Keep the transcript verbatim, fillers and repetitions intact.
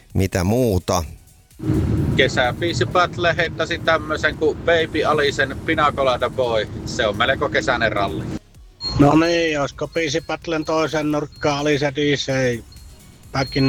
mitä muuta. Kesäbiisi Battle heittäisi tämmösen kuin Baby Alisen Pina Colada Boy. Se on melko kesäinen ralli. No niin, olisiko biisi Battlen toisen nurkkaan Alisa D J Back in